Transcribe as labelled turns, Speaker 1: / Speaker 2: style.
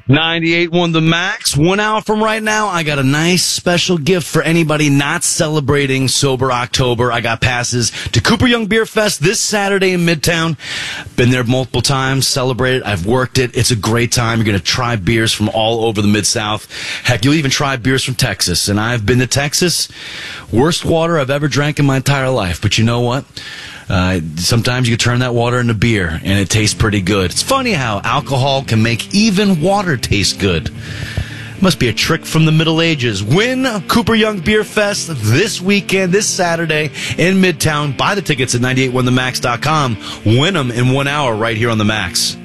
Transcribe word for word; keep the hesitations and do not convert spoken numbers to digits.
Speaker 1: ninety-eight won the Max. One hour from right now, I got a nice special gift for anybody not celebrating Sober October. I got passes to Cooper Young Beer Fest this Saturday in Midtown. Been there multiple times, celebrated. I've worked it. It's a great time. You're going to try beers from all over the Mid-South. Heck, you'll even try beers from Texas. And I've been to Texas. Worst water I've ever drank in my entire life. But you know what? Uh, sometimes you turn that water into beer, and it tastes pretty good. It's funny how alcohol can make even water taste good. Must be a trick from the Middle Ages. Win Cooper Young Beer Fest this weekend, this Saturday in Midtown. Buy the tickets at ninety-eight one the max dot com. Win them in one hour right here on the Max.